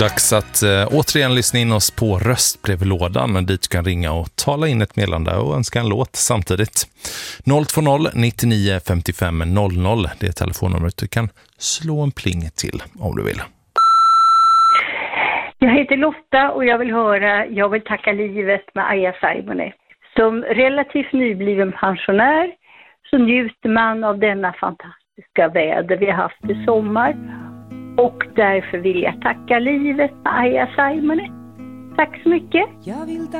Dags att återigen lyssna in oss på röstbrevlådan dit du kan ringa och tala in ett meddelande och önska en låt samtidigt. 020 99 55 00, det är telefonnumret du kan slå en pling till om du vill. Jag heter Lotta och jag vill tacka livet med Aja Saimone. Som relativt nybliven pensionär så njuter man av denna fantastiska väder vi har haft i sommar. Och därför vill jag tacka livet med Aja Saimone. Tack så mycket.